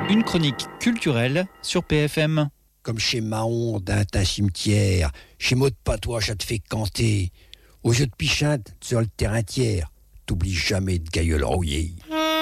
Une chronique culturelle sur PFM. Comme chez Mahon, d'un cimetière, chez Maud Patois, ça te fait canter. Au jeu de pichinte, sur le terrain tiers, t'oublies jamais de gailleul rouillé.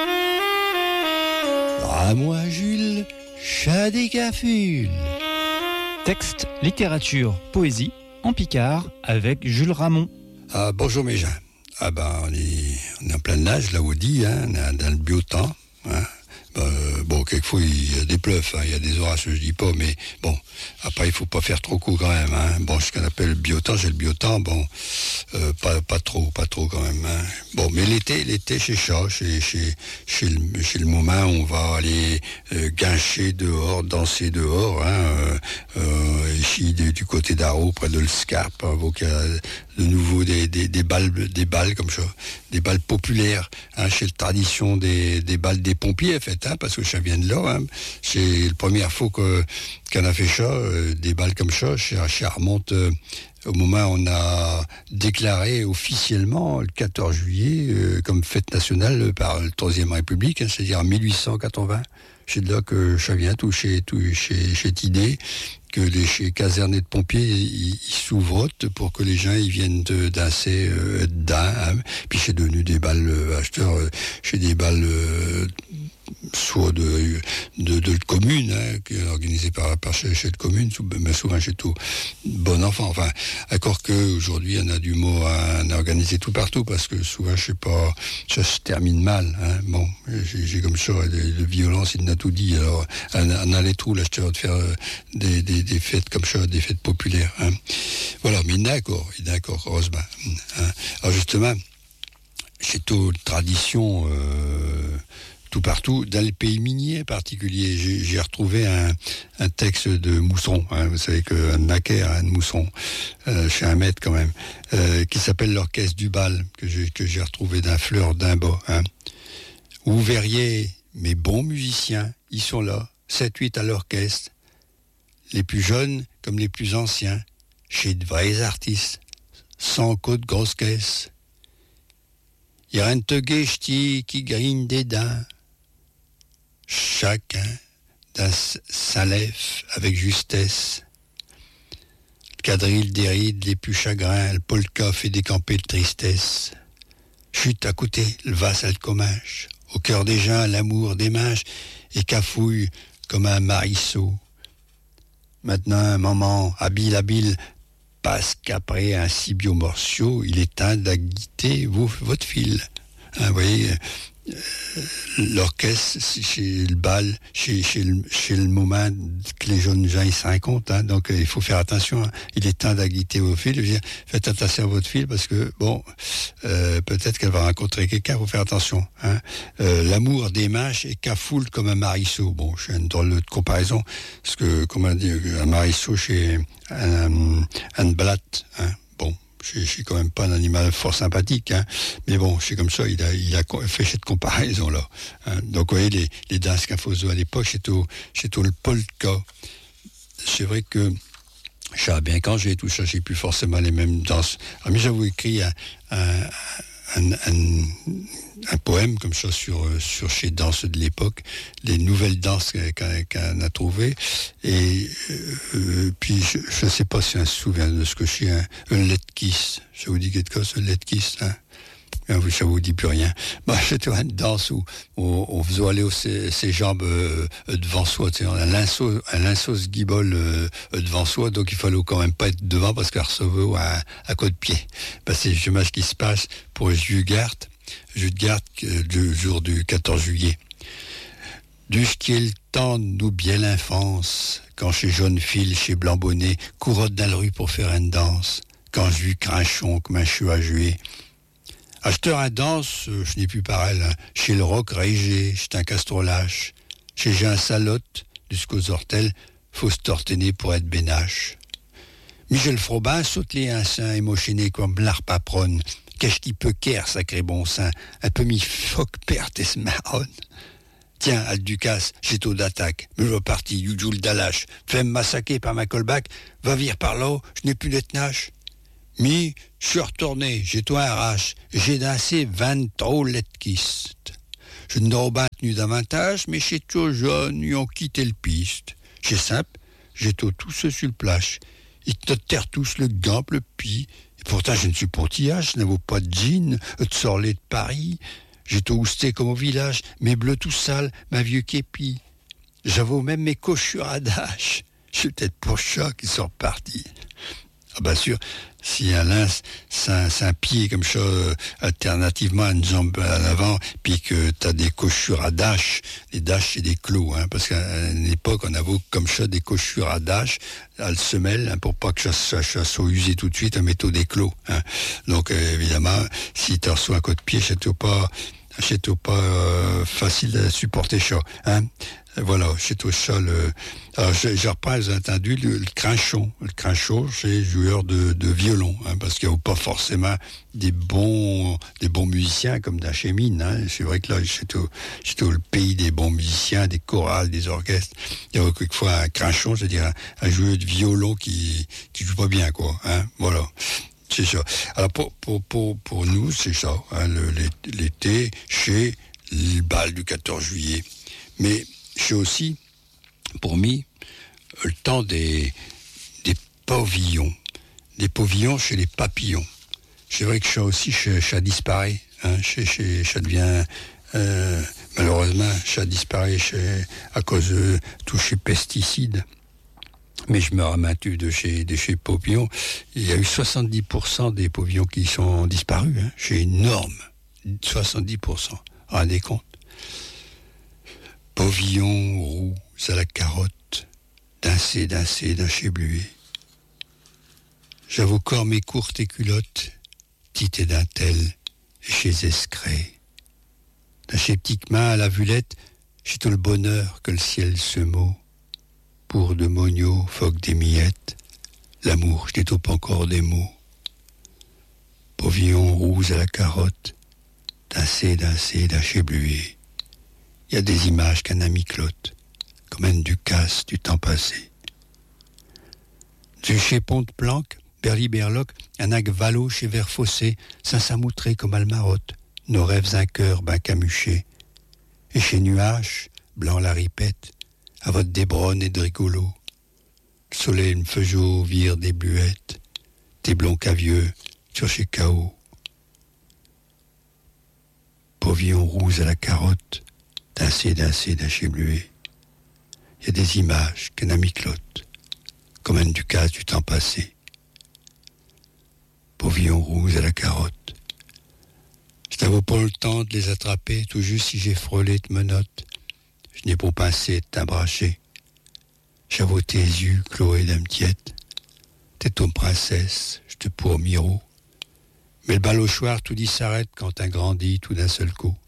À moi, Jules, chat des cafules. Texte, littérature, poésie, en Picard, avec Jules Ramon. Ah, bonjour mes gens. Ah ben, on est en plein nage, là, on dit, hein, on est dans le biotemps, hein. Bon, quelquefois, il y a des pleufs, hein, il y a des orages, je dis pas, mais bon, après, il faut pas faire trop court quand même, hein. Bon, ce qu'on appelle le biotemps, j'ai le biotemps, bon, pas trop quand même, hein. Bon, mais l'été, chez Chat, chez le moment, on va aller guincher dehors, danser dehors, hein, ici, du côté d'Arro, près de l'Scarpe, hein, donc il y a de nouveau des balles comme ça, des balles populaires, hein, chez la tradition des balles des pompiers, en fait, hein, parce que ça vient de là, hein. C'est la première fois qu'on a fait ça, des balles comme ça, ça remonte au moment où on a déclaré officiellement le 14 juillet comme fête nationale par la Troisième République, hein, c'est-à-dire en 1880. C'est de là que ça vient, chez cette idée que les casernés de pompiers ils s'ouvrent pour que les gens ils viennent danser dedans, hein. Puis c'est devenu des balles acheteurs, chez des balles soit de communes, hein, organisées par chez de communes, mais souvent chez tout bon enfant. Enfin, encore que aujourd'hui on a du mot à organiser tout partout, parce que souvent je sais pas, ça se termine mal, hein. Bon, j'ai comme ça de violence, il n'a tout dit. Alors on a les trous l'acheteur de faire des fêtes comme ça, des fêtes populaires, hein. Voilà, mais il est d'accord, heureusement, hein. Alors justement, c'est toute tradition tout partout, dans les pays miniers en particulier. J'ai retrouvé un texte de Mousson, hein, vous savez que Naquer a un Mousson, chez un maître quand même, qui s'appelle l'Orchestre du Bal, que j'ai retrouvé d'un Fleur d'un Bas, hein. Où vous verriez mes bons musiciens, ils sont là, 7-8 à l'orchestre, les plus jeunes comme les plus anciens, chez de vrais artistes, sans côte grosse caisse. Y a rien de tegué ch'ti qui grigne des dents. Chacun d'un s'enlève avec justesse. Le quadrille déride les plus chagrins, le polka fait décamper de tristesse. Chute à côté, le vasse à le comminche. Au cœur des gens, l'amour des manches et cafouille comme un marisseau. Maintenant, un moment habile, parce qu'après un si biomorceau, il est temps d'aguiter votre fil. Hein, vous voyez, l'orchestre, chez le bal, chez le moment que les jeunes gens ils se rencontrent, hein, donc il faut faire attention, hein. Il est temps d'aguiter vos fils. Je veux dire, faites attention à votre fille, parce que bon, peut-être qu'elle va rencontrer quelqu'un, il faut faire attention, hein. L'amour des manches est cafoule comme un marisseau. Bon, je fais une drôle de comparaison, parce que, comment dire, un marisseau chez un blatte, hein. Bon, je suis quand même pas un animal fort sympathique, hein. Mais bon, c'est comme ça, il a fait cette comparaison-là, hein. Donc, vous voyez, les danses Cafozo à l'époque, c'est au le polka. C'est vrai que, je sais bien quand j'ai tout ça, j'ai plus forcément les mêmes danses. Alors, mais j'avais écrit un poème comme ça sur ces danses de l'époque, les nouvelles danses qu'on a trouvées, et puis je ne sais pas si on se souvient de ce que c'est un letkiss. Ça vous dit quelque chose, un letkiss, hein? Ça vous dit plus rien. Bah, c'était une danse où on faisait aller ses jambes devant soi, tu sais, un linceau se guibole devant soi, donc il fallait quand même pas être devant, parce qu'elle recevait à côté de pied. Bah, c'est justement ce qui se passe pour Juttgart, le jour du 14 juillet. Du qui est le temps de nous bien l'enfance, quand chez jaune fil, chez blanc bonnet, courotte dans la rue pour faire une danse, quand je vis crinchon comme un chou à jouer. Acheteur à danse, je n'ai plus pareil, hein. Chez le roc régé, j'étais un castro lâche. Chez j'ai un salotte, jusqu'aux ortels, faut se tortiner pour être bénache. Michel Frobin saute les un sein émotionné comme l'arpapronne. Qu'est-ce qui peut qu'air, sacré bon sein, un peu mi phoque perte et se marronne. Tiens, Alducas, j'ai taux d'attaque, me reparti, Yujoul Dalache, fais-me massacrer par ma colbac, va vire par là, je n'ai plus d'etnache. Mi, je suis retourné, j'ai toi arrache, j'ai dansé 20 lettkistes. Je n'aurais pas tenu davantage, mais chez toi jeune, ils ont quitté le piste. Chez simple, j'étais tous sur le plage. Ils te terrent tous le gant, le pis. Et pourtant, je ne suis pas tillage, je n'avais pas de jean, de sorlet de Paris. J'étais ousté comme au village, mes bleus tout sales, ma vieux képi. J'avais même mes cochures à dash. Je suis peut-être pour chat qui sont repartis. Ah bien sûr, si un lynx, c'est un pied comme ça, alternativement à une jambe à l'avant, puis que t'as des cochures à dash, les dash c'est des clous, hein, parce qu'à une époque on avait comme ça des cochures à dash, à le semelle, hein, pour pas que ça soit usé tout de suite, un métaux des clous. Hein. Donc évidemment, si tu reçois un coup de pied, c'est pas facile à supporter ça. Hein. Voilà, c'est au sol. Alors, je reprends, j'ai entendu le crinchon. Le crinchon, c'est joueur de violon, hein, parce qu'il n'y a pas forcément des bons musiciens comme dans chez Mine. Hein. C'est vrai que là, c'est au le pays des bons musiciens, des chorales, des orchestres. Il y a quelquefois un crinchon, c'est-à-dire un joueur de violon qui joue pas bien, quoi. Hein. Voilà. C'est ça. Alors, pour nous, c'est ça. Hein, l'été, chez le bal du 14 juillet. Mais, c'est aussi, pour moi, le temps des pavillons. Des pavillons chez les papillons. C'est vrai que ça aussi, ça disparaît. Hein, ça devient, malheureusement, ça disparaît à cause de tous ces pesticides. Mais je me ramène de chez pavillons. Il y a eu 70% des pavillons qui sont disparus. Hein. C'est énorme. 70%. Rendez compte. Pavillon roux à la carotte, d'un chez bluet. J'avoue corps mes courtes et culottes, petites et dentelles, et chez escré. D'un chez petites mains à la vulette, j'ai tout le bonheur que le ciel se meut. Pour de mogno, phoque des miettes, l'amour, je n'étoupe encore des mots. Pavillon roux à la carotte, d'un chez bluet. Il y a des images qu'un ami clotte, comme un Ducasse du temps passé. Du chez Pont-de-Planque, Berly-Berloc, un ague valo chez Verfossé, Saint-Samoutré comme Almarotte, nos rêves un cœur ben camuché. Et chez Nuages, blanc la ripette, à votre débronne et de rigolo. Le soleil me fait vire des bluettes, des blonds cavieux sur chez Cao. Pavillon roux à la carotte, d'un chez bluet. Il y a des images qu'un ami clotte, comme un Ducasse du temps passé. Pavillon rouge à la carotte. Je n'avais pas le temps de les attraper, tout juste si j'ai frôlé de menottes. Je n'ai pas pincé de t'embrasser. J'avoue tes yeux, Chloé d'amtiette. T'es ton princesse, je te pour miro. Mais le balochoir, tout dit s'arrête quand un grandit tout d'un seul coup.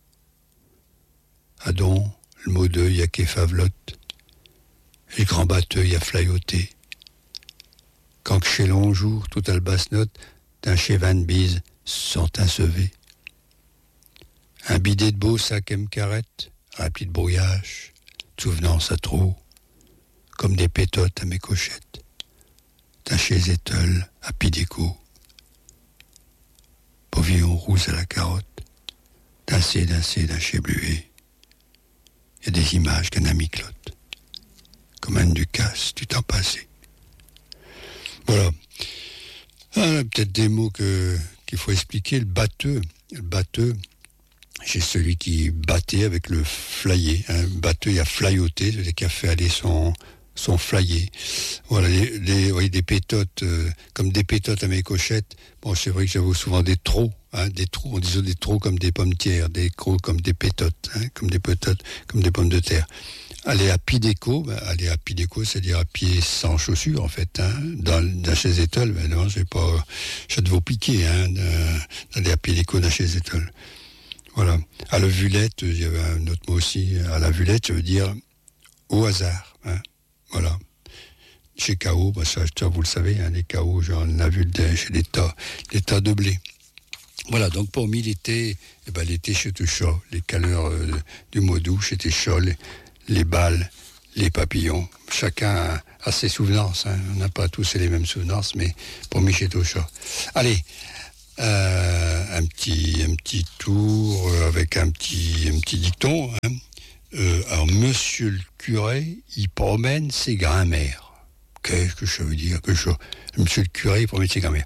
Adon, le mot d'œil à Kéfavlotte, et le grand batteuil à flayoter. Quand chez long jour, tout albasse-note, d'un chez Van Bise, sont insevés. Un bidet de beau sac carrette, rempli de brouillage, souvenance à trop, comme des pétotes à mes cochettes, d'un chez Zétel à Pidéco. Pavillon rouge à la carotte, d'un chez Bluet. Il y a des images qu'un ami clotte, comme un Ducasse du temps passé. Voilà. Peut-être des mots qu'il faut expliquer. Le batteux, c'est celui qui battait avec le flyer. Un batteux, il a flayoté, c'est-à-dire qu'il a fait aller son flyer. Voilà, des pétotes, comme des pétotes à mes cochettes. Bon, c'est vrai que j'avais souvent des trous, on disait des trous comme des pommetières, des crocs comme des pétotes, comme des pétotes, comme des pommes de terre. Aller à Pidéco, c'est-à-dire à pied sans chaussures, en fait, dans chez Zétel, ben non, je devais piquer, d'aller à Pidéco dans chez Zétel. Voilà. À la vulette, il y avait un autre mot aussi, à la vulette, ça veut dire au hasard, Voilà. Chez Cao, ça vous le savez, les Cao, on a vu chez des tas de blé. Voilà, donc pour moi, l'été chez tout chaud, les caleurs du mois d'août, c'était chaud, les balles, les papillons. Chacun a ses souvenances, On n'a pas tous les mêmes souvenances, mais pour moi, c'est tout chaud. Allez, un petit tour avec un petit dicton. Hein. Alors, monsieur le curé, il promène ses grands-mères. Qu'est-ce que ça veut dire que ça? Monsieur le curé, il promène ses grands-mères.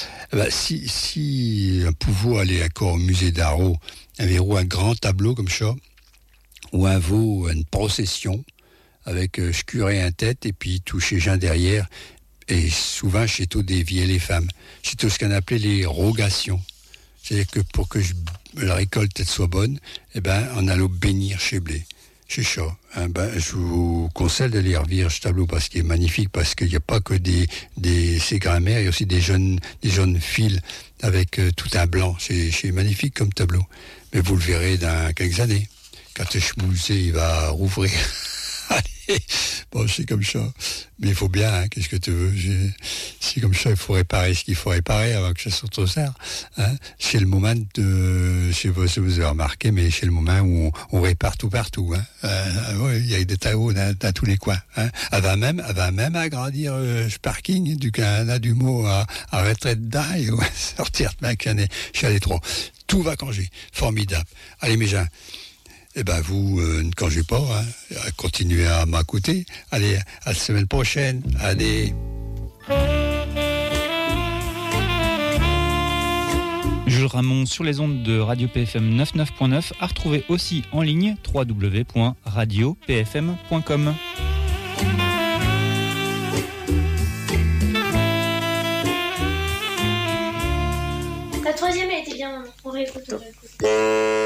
Si un pouvoir allait encore au musée d'Arros, un grand tableau comme ça, ou un veau, une procession, avec ce curé en tête, et puis tous ces gens derrière, et souvent chez tous des vieilles les femmes. C'est tout ce qu'on appelait les rogations. C'est-à-dire que pour que la récolte soit bonne, on allait bénir chez blé. C'est ça. Hein, je vous conseille de lire ce tableau parce qu'il est magnifique, parce qu'il n'y a pas que ces grands-mères, il y a aussi des jeunes filles avec tout un blanc. C'est magnifique comme tableau. Mais vous le verrez dans quelques années. Quand le musée il va rouvrir. Allez, bon, c'est comme ça. Mais il faut bien, hein, qu'est-ce que tu veux? C'est comme ça, il faut réparer ce qu'il faut réparer avant que ça sorte trop tard. Hein. C'est le moment je sais pas si vous avez remarqué, mais c'est le moment où on répare tout partout. Hein. Ouais, il y a des travaux dans tous les coins. Hein. Elle va même agrandir ce parking du Canada du mot à retraite dedans et sortir de ma canne. Je suis allé trop. Tout va congé. Formidable. Allez, mes gens. Vous, ne congez pas, hein. Continuez à m'écouter. Allez, à la semaine prochaine. Allez. Jules Ramon sur les ondes de Radio PFM 99.9, à retrouver aussi en ligne www.radiopfm.com. La troisième, elle était bien, on réécoute.